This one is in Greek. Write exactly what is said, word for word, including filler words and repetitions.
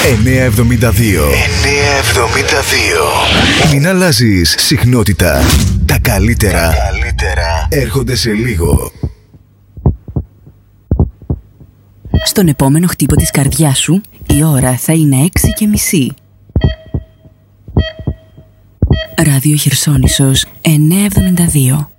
εννιακόσια εβδομήντα δύο. εννιακόσια εβδομήντα δύο. Μην αλλάζεις συχνότητα. Τα καλύτερα, Τα καλύτερα έρχονται σε λίγο. Στον επόμενο χτύπο της καρδιάς σου, η ώρα θα είναι έξι και μισή. Ράδιο Χερσόνησος εννιακόσια εβδομήντα δύο.